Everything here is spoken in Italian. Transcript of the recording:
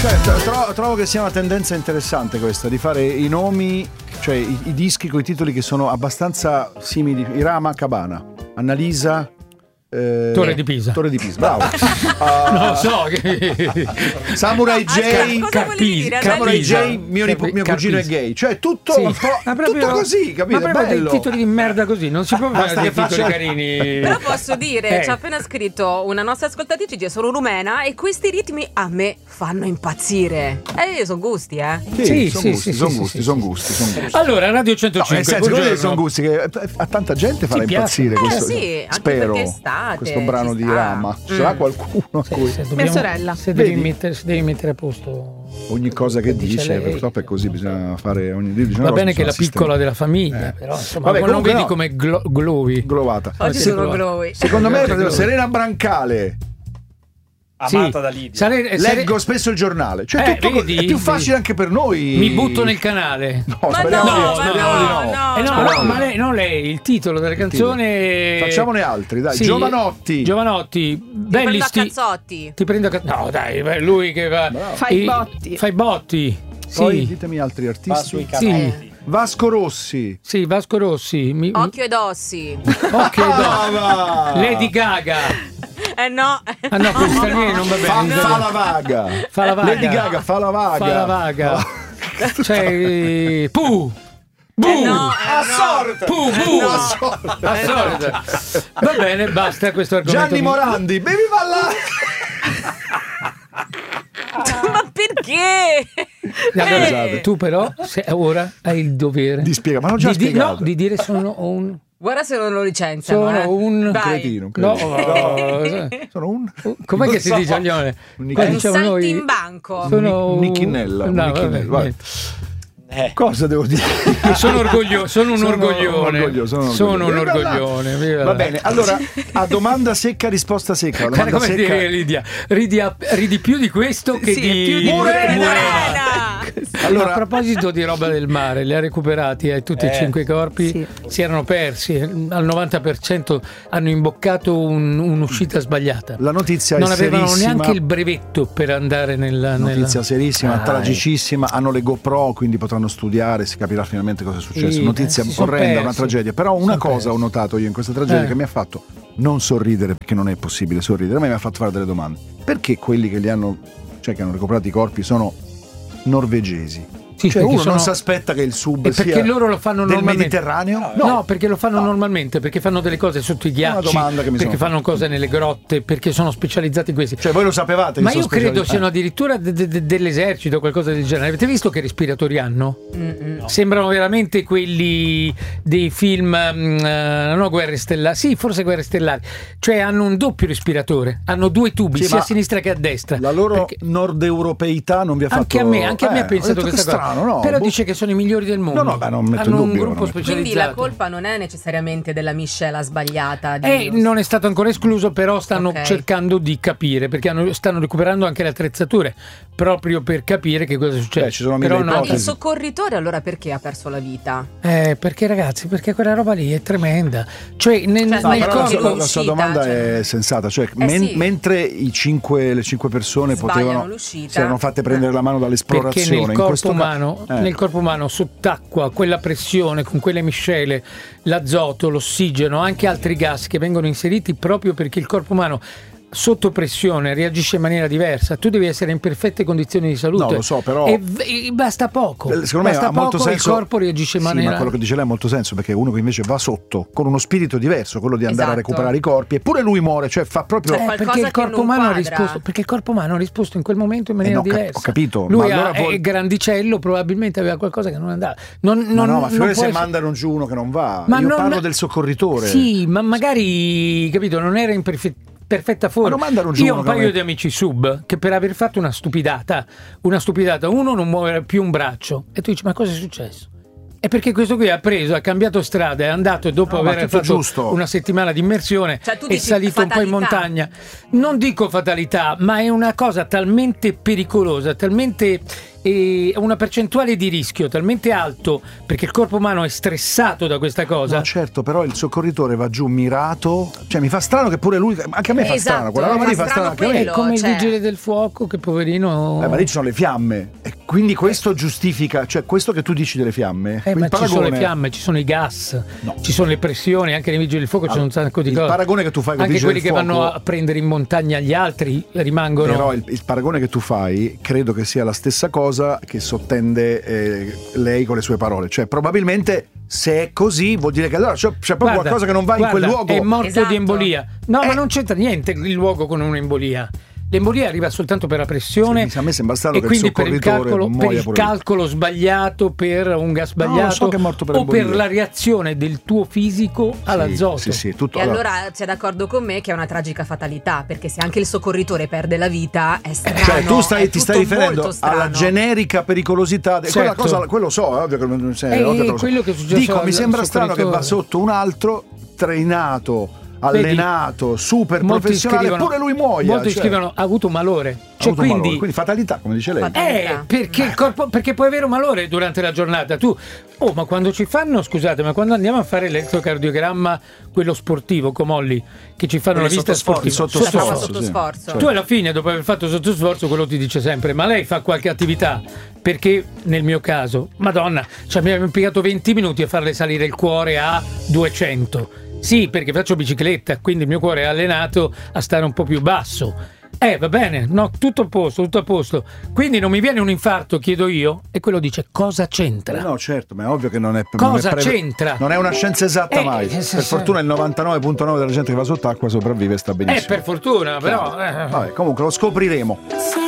Cioè, trovo che sia una tendenza interessante questa, di fare i nomi, cioè i dischi con i titoli che sono abbastanza simili. Irama, Cabana, Annalisa, Torre di Pisa, bravo. Non so Samurai J, Samurai J, mio cugino è gay, cioè tutto sì. un po' tutto così, capito? Ma proprio dei titoli di merda così, non si può fare dei titoli carini. Però posso dire, ci ha appena scritto una nostra ascoltatrice, dice sono rumena e questi ritmi a me fanno impazzire. Sono gusti, Sono gusti. Allora, Radio 105. Nel senso, sono gusti che a tanta gente farà impazzire questo. Sì, spero. anche perché questo brano di Rama. Ci sarà qualcuno a cui mia sorella. Se devi mettere a posto ogni cosa che dice, purtroppo è così, bisogna fare va bene che è la piccola della famiglia, però insomma, vabbè, non vedi come glovata. Oggi sono glowi. Secondo me Serena Brancale amata da Lidia. Leggo spesso il giornale, cioè è più facile anche per noi. Mi butto nel canale. No, speriamo di no. Ma lei, non lei, il titolo della canzone. Facciamone altri, dai. Sì, Giovanotti, belli Cazzotti. Ti prendo a cazzotti. No, dai, lui che va. Fai i botti. Poi sì. Ditemi altri artisti. Sì. Vasco Rossi. Sì, Vasco Rossi. Occhio ed ossi. Lady Gaga. No. Ah no, quel straniero non va bene. Fa la vaga. Lady Gaga fa la vaga. Cioè, Puh. A sorte. Va bene, basta questo argomento. Gianni Morandi, bevi Ma perché? Scusate, tu però ora hai il dovere di spiegare, ma non già spiegato. di dire sono un. Guarda se non lo licenziano. Sono un cretino. No, sono un. Com'è che si dice a Lione? Un saltimbanco. Sono un Nicchinella. No, cosa devo dire? Sono un orgoglione. Sono un orgoglione. Va bene, allora a domanda secca, risposta secca. Come dire, Lidia, ridi più di questo che di Murena. Allora, a proposito di roba del mare, li ha recuperati tutti e 5 corpi, sì. Si erano persi, al 90% hanno imboccato un'uscita sbagliata. La notizia non è avevano serissima. neanche il brevetto per andare nella notizia serissima, tragicissima. Hanno le GoPro, quindi potranno studiare, si capirà finalmente cosa è successo. Notizia orrenda, una tragedia. Però una cosa ho notato io in questa tragedia che mi ha fatto non sorridere, perché non è possibile sorridere, ma mi ha fatto fare delle domande. Perché quelli che hanno recuperato i corpi sono norvegesi? Sì, cioè uno non si aspetta che il sub sia perché loro lo fanno del normalmente. Mediterraneo? No, perché lo fanno normalmente, perché fanno delle cose sotto i ghiacci, perché fanno cose nelle grotte, perché sono specializzati in questi. Cioè voi lo sapevate? Ma io credo siano addirittura dell'esercito o qualcosa del genere. Avete visto che respiratori hanno? No. Sembrano veramente quelli dei film no, Guerre Stellari. Sì, forse Guerre Stellari. Cioè hanno un doppio respiratore, hanno 2 tubi, sia a sinistra che a destra. La loro nord-europeità non vi ha fatto. Anche a me ha pensato questa cosa. No, però dice che sono i migliori del mondo. No, non metto hanno in dubbio, un gruppo specializzato. Quindi la colpa non è necessariamente della miscela sbagliata. Non è stato ancora escluso, però stanno cercando di capire, perché stanno recuperando anche le attrezzature proprio per capire che cosa succede. Ci sono mille ipotesi. Il soccorritore allora perché ha perso la vita? Perché ragazzi, perché quella roba lì è tremenda. Cioè nel corpo. La sua domanda è sensata, cioè mentre le 5 persone si erano fatte prendere la mano dall'esplorazione, nel corpo umano sott'acqua, quella pressione, con quelle miscele, l'azoto, l'ossigeno, anche altri gas che vengono inseriti proprio perché il corpo umano sotto pressione reagisce in maniera diversa. Tu devi essere in perfette condizioni di salute. No, lo so, però e basta poco. Secondo me ha molto senso. Il corpo reagisce in maniera. Ma quello che dice lei ha molto senso, perché uno che invece va sotto con uno spirito diverso, quello di andare a recuperare i corpi, eppure lui muore, cioè fa proprio perché il corpo umano ha risposto in quel momento in maniera diversa. Ho capito. Lui è grandicello, probabilmente aveva qualcosa che non andava. Ma figurati se mandano giù uno che non va. Io parlo del soccorritore. Sì, ma magari, capito, non era in perfetta forma. Io ho un paio di amici sub che per aver fatto una stupidata, uno non muove più un braccio e tu dici ma cosa è successo? È perché questo qui ha cambiato strada, è andato dopo aver fatto una settimana di immersione, è salito un po' in montagna. Non dico fatalità, ma è una cosa talmente pericolosa, talmente una percentuale di rischio talmente alto, perché il corpo umano è stressato da questa cosa. No, certo, però il soccorritore va giù mirato, cioè mi fa strano che pure lui, anche a me fa strano, quella roba lì fa strano anche a me. È come il vigile del fuoco che poverino. Ma lì ci sono le fiamme e quindi questo giustifica, cioè questo che tu dici delle fiamme. Ma ci sono le fiamme, ci sono i gas, ci sono le pressioni, anche nei vigili del fuoco ci sono un sacco di cose. Il paragone che tu fai con anche quelli che vanno a prendere in montagna gli altri rimangono. Però il paragone che tu fai credo che sia la stessa cosa che sottende lei con le sue parole, cioè probabilmente se è così vuol dire che allora c'è proprio qualcosa che non va in quel luogo. È morto di embolia. No, ma non c'entra niente il luogo con un'embolia. L'embolia arriva soltanto per la pressione, a me sembra strano e che quindi il per il calcolo sbagliato, per un gas sbagliato, o per la reazione del tuo fisico all'azoto. Tutto. E allora sei d'accordo con me che è una tragica fatalità, perché se anche il soccorritore perde la vita è strano. Cioè tu ti stai riferendo alla generica pericolosità, quella cosa, quello so, ovvio che non c'è. Quello che è successo. Dico, mi sembra strano che va sotto un altro trainato, allenato, super professionale, pure lui muoia. Molti scrivono ha avuto malore. Quindi fatalità, come dice lei. Perché il corpo, perché puoi avere un malore durante la giornata. Ma quando ci fanno, scusate, ma quando andiamo a fare l'elettrocardiogramma, quello sportivo, Comolli, che ci fanno la visita sportiva sotto sforzo. Tu alla fine, dopo aver fatto sotto sforzo, quello ti dice sempre: ma lei fa qualche attività? Perché nel mio caso, Madonna, ci abbiamo impiegato 20 minuti a farle salire il cuore a 200. Sì, perché faccio bicicletta, quindi il mio cuore è allenato a stare un po' più basso. Va bene, no, tutto a posto. Quindi non mi viene un infarto, chiedo io, e quello dice: cosa c'entra? No, certo, ma è ovvio che non è. C'entra? Non è una scienza esatta mai. Per fortuna il 99,9% della gente che va sott'acqua sopravvive e sta benissimo. Per fortuna, però. Vabbè, comunque lo scopriremo.